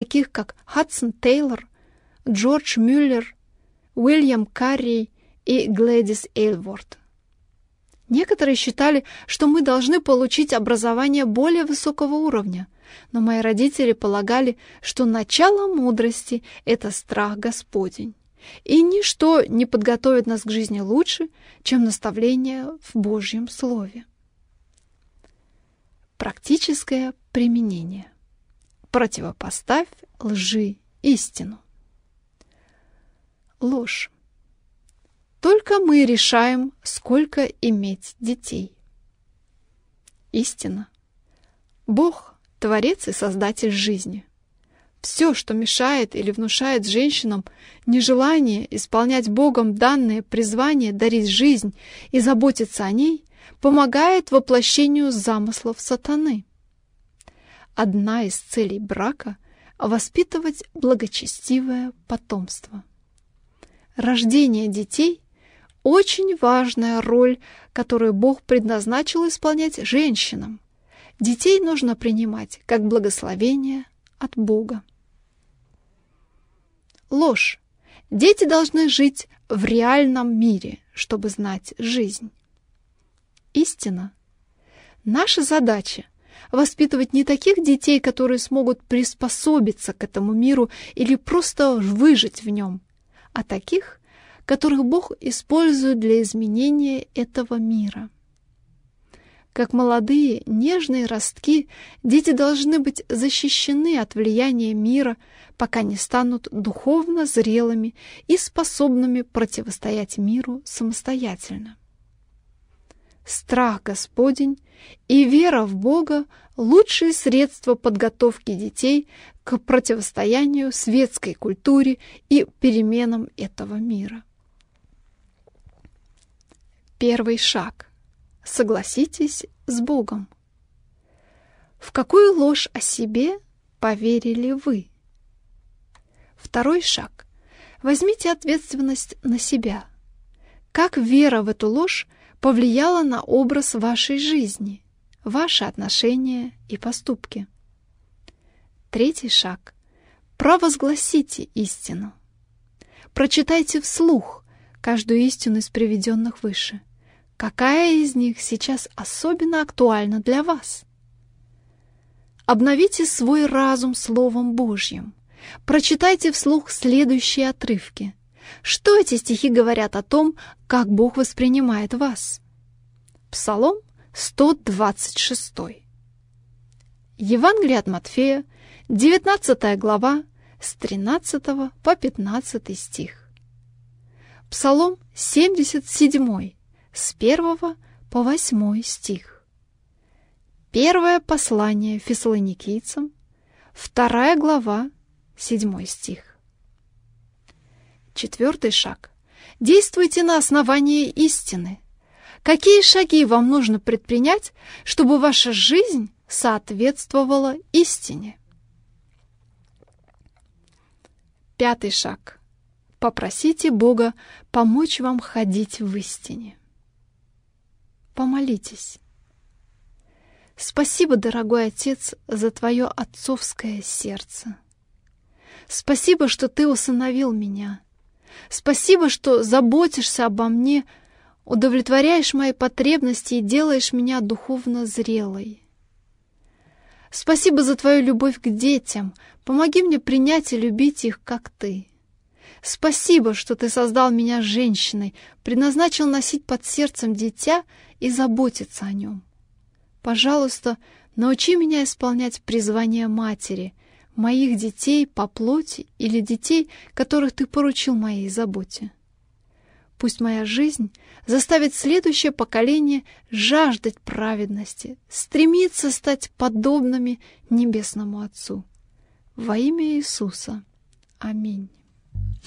таких как Хадсон Тейлор, Джордж Мюллер, Уильям Карри и Глэдис Эйлворт. Некоторые считали, что мы должны получить образование более высокого уровня, но мои родители полагали, что начало мудрости — это страх Господень, и ничто не подготовит нас к жизни лучше, чем наставление в Божьем Слове. Практическое применение. Противопоставь лжи истину. Ложь. Только мы решаем, сколько иметь детей. Истина. Бог – Творец и Создатель жизни. Все, что мешает или внушает женщинам нежелание исполнять Богом данное призвание дарить жизнь и заботиться о ней, помогает воплощению замыслов сатаны. Одна из целей брака – воспитывать благочестивое потомство. Рождение детей – очень важная роль, которую Бог предназначил исполнять женщинам. Детей нужно принимать как благословение от Бога. Ложь. Дети должны жить в реальном мире, чтобы знать жизнь. Истина. Наша задача – воспитывать не таких детей, которые смогут приспособиться к этому миру или просто выжить в нем, а таких, которых Бог использует для изменения этого мира. Как молодые, нежные ростки, дети должны быть защищены от влияния мира, пока не станут духовно зрелыми и способными противостоять миру самостоятельно. Страх Господень и вера в Бога – лучшие средства подготовки детей к противостоянию светской культуре и переменам этого мира. Первый шаг. Согласитесь с Богом. В какую ложь о себе поверили вы? Второй шаг. Возьмите ответственность на себя. Как вера в эту ложь повлияла на образ вашей жизни, ваши отношения и поступки? Третий шаг. Провозгласите истину. Прочитайте вслух каждую истину из приведенных выше. Какая из них сейчас особенно актуальна для вас? Обновите свой разум Словом Божьим. Прочитайте вслух следующие отрывки. Что эти стихи говорят о том, как Бог воспринимает вас? Псалом 126. Евангелие от Матфея, 19 глава, с 13 по 15 стих. Псалом 77, с 1 по 8 стих. Первое послание Фессалоникийцам, 2 глава, 7 стих. Четвертый шаг. Действуйте на основании истины. Какие шаги вам нужно предпринять, чтобы ваша жизнь соответствовала истине? Пятый шаг. Попросите Бога помочь вам ходить в истине. Помолитесь. Спасибо, дорогой Отец, за Твое отцовское сердце. Спасибо, что Ты усыновил меня. Спасибо, что заботишься обо мне, удовлетворяешь мои потребности и делаешь меня духовно зрелой. Спасибо за Твою любовь к детям. Помоги мне принять и любить их, как Ты. Спасибо, что Ты создал меня женщиной, предназначил носить под сердцем дитя и заботиться о нем. Пожалуйста, научи меня исполнять призвание матери, моих детей по плоти или детей, которых Ты поручил моей заботе. Пусть моя жизнь заставит следующее поколение жаждать праведности, стремиться стать подобными Небесному Отцу. Во имя Иисуса. Аминь.